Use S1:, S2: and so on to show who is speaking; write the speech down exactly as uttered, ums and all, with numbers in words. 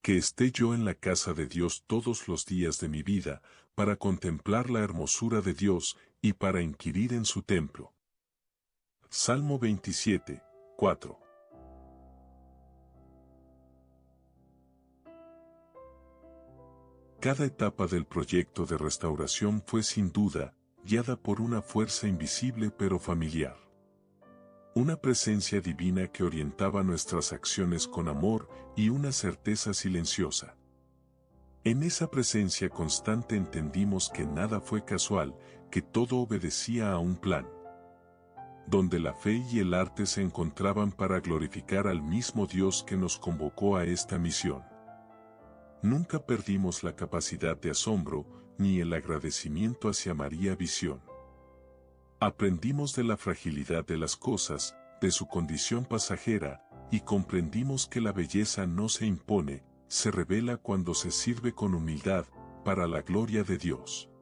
S1: que esté yo en la casa de Dios todos los días de mi vida, para contemplar la hermosura de Dios y para inquirir en su templo. Salmo veintisiete, cuatro. Cada etapa del proyecto de restauración fue sin duda, guiada por una fuerza invisible pero familiar. Una presencia divina que orientaba nuestras acciones con amor y una certeza silenciosa. En esa presencia constante entendimos que nada fue casual, que todo obedecía a un plan. Donde la fe y el arte se encontraban para glorificar al mismo Dios que nos convocó a esta misión. Nunca perdimos la capacidad de asombro, ni el agradecimiento hacia María Visión. Aprendimos de la fragilidad de las cosas, de su condición pasajera, y comprendimos que la belleza no se impone, se revela cuando se sirve con humildad, para la gloria de Dios.